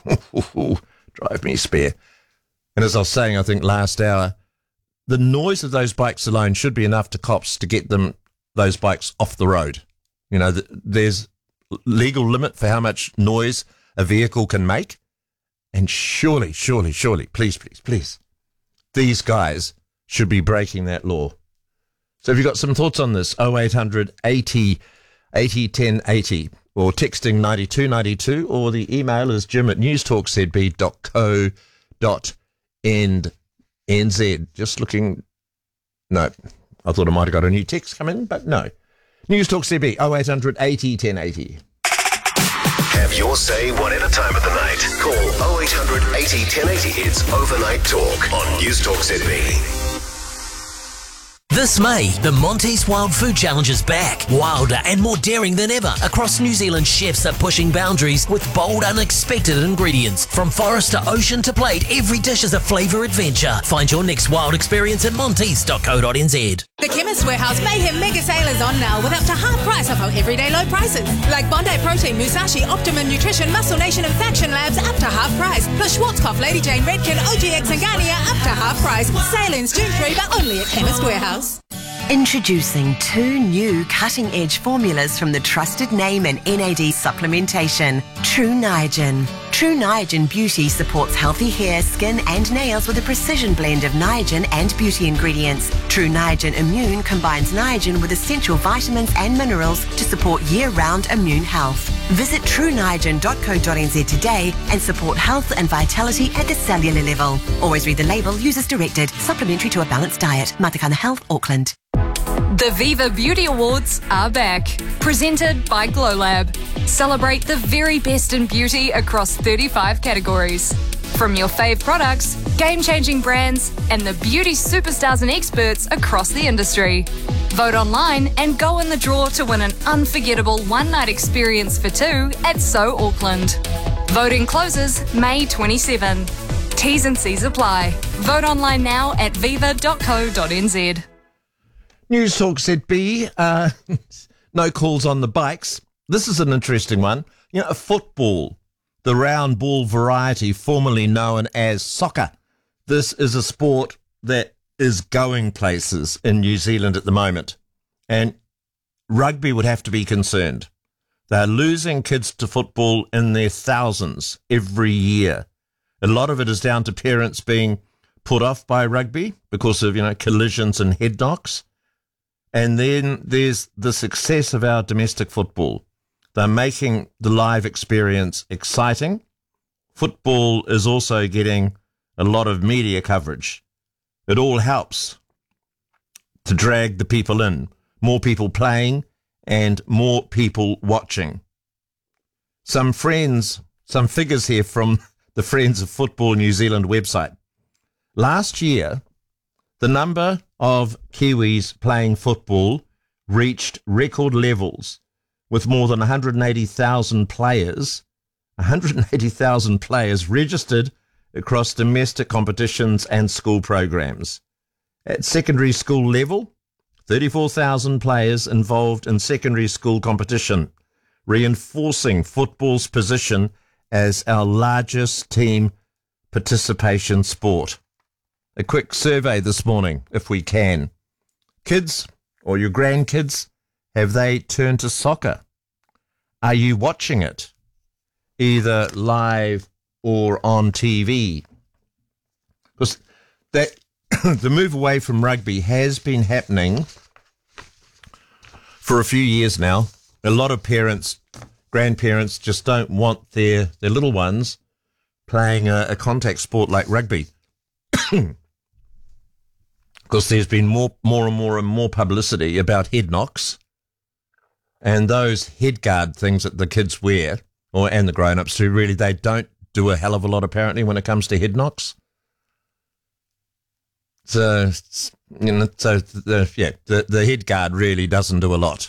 drive me spare. And as I was saying, I think last hour, the noise of those bikes alone should be enough to cops to get those bikes off the road. You know, there's legal limit for how much noise a vehicle can make. And surely, please, these guys should be breaking that law. So have you got some thoughts on this? 0800 80 1080 or texting 9292 or the email is jim@newstalkzb.co.nz. Just looking. No, I thought I might have got a new text come in, but no. Newstalk CB 0800 80 1080. Have your say whatever time of the night. Call 0800 80 1080. It's Overnight Talk on Newstalk ZB. This May, the Monty's Wild Food Challenge is back. Wilder and more daring than ever. Across New Zealand, chefs are pushing boundaries with bold, unexpected ingredients. From forest to ocean to plate, every dish is a flavour adventure. Find your next wild experience at montes.co.nz. The Chemist Warehouse Mayhem Mega Sale is on now with up to half price off our everyday low prices. Like Bondi Protein, Musashi, Optimum Nutrition, Muscle Nation and Faction Labs up to half price. Plus Schwarzkopf, Lady Jane, Redken, OGX and Garnier up to half price. Sale ends June 3 but only at Chemist Warehouse. Introducing 2 new cutting-edge formulas from the trusted name in NAD supplementation, True Niagen. True Niagen Beauty supports healthy hair, skin and nails with a precision blend of Niagen and beauty ingredients. True Niagen Immune combines Niagen with essential vitamins and minerals to support year-round immune health. Visit trueniagen.co.nz today and support health and vitality at the cellular level. Always read the label, use as directed. Supplementary to a balanced diet. Matakana Health, Auckland. The Viva Beauty Awards are back. Presented by GlowLab. Celebrate the very best in beauty across 35 categories. From your fave products, game-changing brands, and the beauty superstars and experts across the industry. Vote online and go in the draw to win an unforgettable one-night experience for 2 at So Auckland. Voting closes May 27. T's and C's apply. Vote online now at viva.co.nz. Newstalk ZB, no calls on the bikes. This is an interesting one. You know, football, the round ball variety, formerly known as soccer. This is a sport that is going places in New Zealand at the moment. And rugby would have to be concerned. They're losing kids to football in their thousands every year. A lot of it is down to parents being put off by rugby because of, collisions and head knocks. And then there's the success of our domestic football. They're making the live experience exciting. Football is also getting a lot of media coverage. It all helps to drag the people in. More people playing and more people watching. Some figures here from the Friends of Football New Zealand website. Last year, the number of Kiwis playing football reached record levels with more than 180,000 players registered across domestic competitions and school programs. At secondary school level, 34,000 players involved in secondary school competition, reinforcing football's position as our largest team participation sport. A quick survey this morning, if we can. Kids or your grandkids, have they turned to soccer? Are you watching it, either live or on TV? Because the move away from rugby has been happening for a few years now. A lot of parents, grandparents, just don't want their little ones playing a contact sport like rugby. Because there's been more and more publicity about head knocks and those head guard things that the kids wear, and the grown-ups do, really, they don't do a hell of a lot apparently when it comes to head knocks. So, the head guard really doesn't do a lot.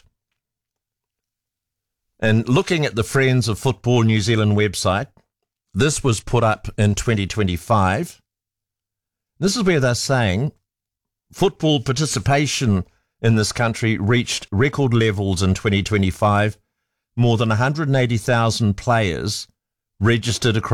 And looking at the Friends of Football New Zealand website, this was put up in 2025. This is where they're saying football participation in this country reached record levels in 2025. More than 180,000 players registered across